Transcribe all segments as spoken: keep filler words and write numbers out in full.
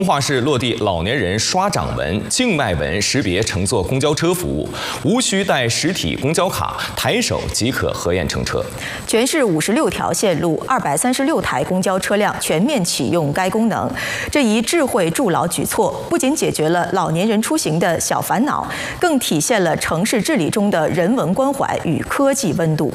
通化市落地老年人刷掌纹、静脉纹识别乘坐公交车服务，无需带实体公交卡，抬手即可核验乘车。 全市五十六条线路、二百三十六台公交车辆全面启用该功能。这一智慧助老举措，不仅解决了老年人出行的小烦恼，更体现了城市治理中的人文关怀与科技温度。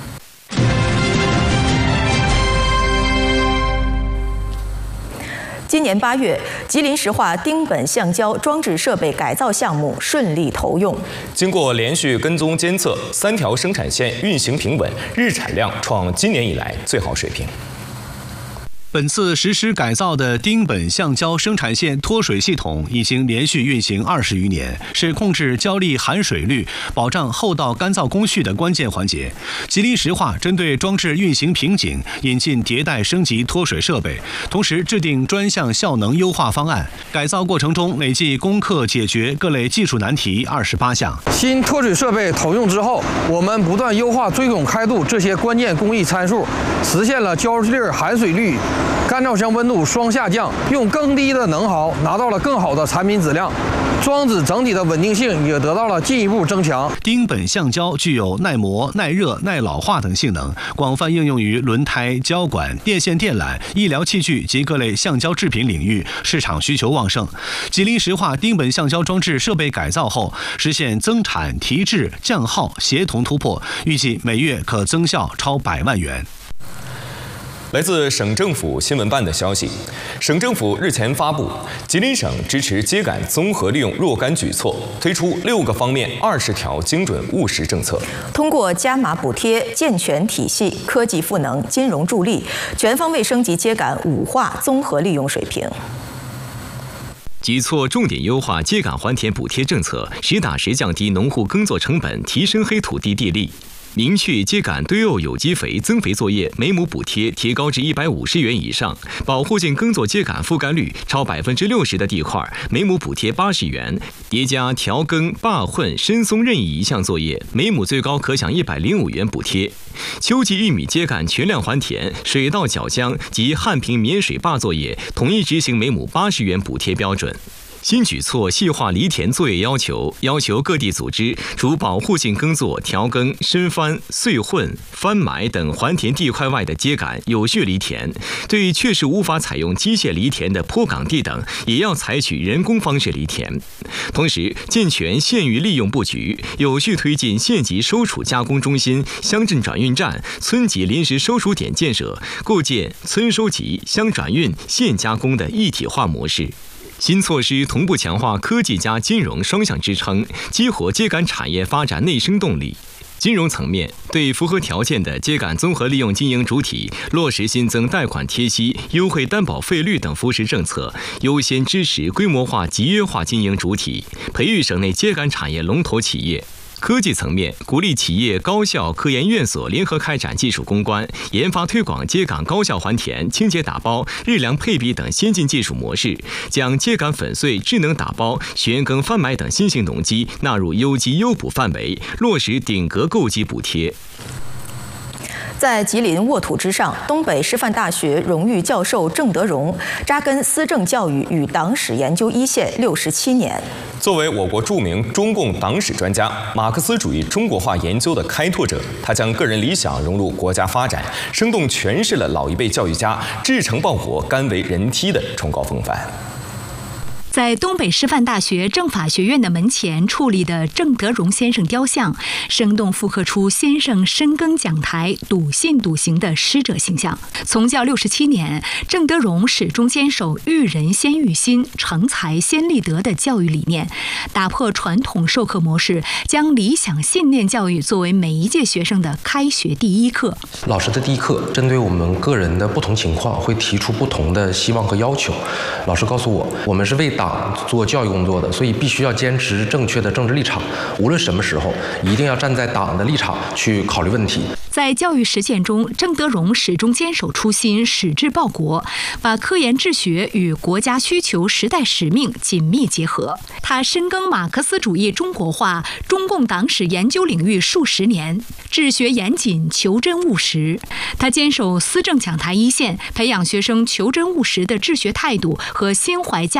今年八月，吉林石化丁苯橡胶装置设备改造项目顺利投用。 经过连续跟踪监测，三条生产线运行平稳，日产量创今年以来最好水平。 本次实施改造的丁苯橡胶生产线脱水系统已经连续运行二十余年，是控制胶粒含水率、保障后道干燥工序的关键环节。吉林石化针对装置运行瓶颈，引进迭代升级脱水设备，同时制定专项效能优化方案。改造过程中，累计攻克解决各类技术难题二十八项。 新脱水设备投用之后，我们不断优化锥孔开度这些关键工艺参数，实现了胶粒含水率、 干燥箱温度双下降，用更低的能耗拿到了更好的产品质量，装置整体的稳定性也得到了进一步增强。 丁苯橡胶具有耐磨、耐热、耐老化等性能，广泛应用于轮胎、胶管、电线电缆、医疗器具及各类橡胶制品领域，市场需求旺盛。吉林石化丁苯橡胶装置设备改造后，实现增产、提质、降耗协同突破，预计每月可增效超百万元。 来自省政府新闻办的消息，省政府日前发布，吉林省支持秸秆综合利用若干举措，推出六个方面二十条精准务实政策。 通过加码补贴、健全体系、科技赋能、金融助力，全方位升级秸秆五化综合利用水平。 举措重点优化秸秆还田补贴政策，实打实降低农户耕作成本，提升黑土地地力。 明确秸秆堆沤有机肥增肥作业每亩补贴提高至一百五十元以上，保护性耕作秸秆覆盖率超百分之六十的地块，每亩补贴八十元。叠加调耕、罢混、深松任意一项作业，每亩最高可享一百零五元补贴。秋季玉米秸秆全量还田、水稻绞浆及旱平免水坝作业，统一执行每亩八十元补贴标准。 新举措细化犁田作业要求，要求各地组织除保护性耕作调耕、深翻、碎混、翻埋等还田地块外的秸秆有序犁田，对确实无法采用机械犁田的坡岗地等，也要采取人工方式犁田。同时，健全县域利用布局，有序推进县级收储加工中心、乡镇转运站、村级临时收储点建设，构建村收集、乡转运、县加工的一体化模式。 新措施同步强化科技加金融双向支撑，激活秸秆产业发展内生动力。金融层面，对符合条件的秸秆综合利用经营主体，落实新增贷款贴息、优惠担保费率等扶持政策，优先支持规模化集约化经营主体，培育省内秸秆产业龙头企业。 科技层面，鼓励企业高校、科研院所联合开展技术攻关，研发推广秸秆高效还田、清洁打包、日粮配比等先进技术模式，将秸秆粉碎、智能打包、旋耕翻埋等新型农机纳入优机优补范围，落实顶格购机补贴。 在吉林沃土之上，东北师范大学荣誉教授郑德荣扎根思政教育与党史研究一线六十七年。 作为我国著名中共党史专家、马克思主义中国化研究的开拓者，他将个人理想融入国家发展，生动诠释了老一辈教育家志诚报国、甘为人梯的崇高风范。 在东北师范大学政法学院的门前矗立的郑德荣先生雕像，生动复刻出先生深耕讲台、笃信笃行的师者形象。从教六十七年，郑德荣始终坚守育人先育心、成才先立德的教育理念，打破传统授课模式，将理想信念教育作为每一届学生的开学第一课。 老师的第一课针对我们个人的不同情况，会提出不同的希望和要求。老师告诉我，我们是为党 党做教育工作的，所以必须要坚持正确的政治立场，无论什么时候，一定要站在党的立场去考虑问题。 在教育实践中，郑德荣始终坚守初心，矢志报国，把科研治学与国家需求、时代使命紧密结合。他深耕马克思主义中国化、中共党史研究领域数十年，治学严谨、求真务实。他坚守思政讲台一线，培养学生求真务实的治学态度和心怀家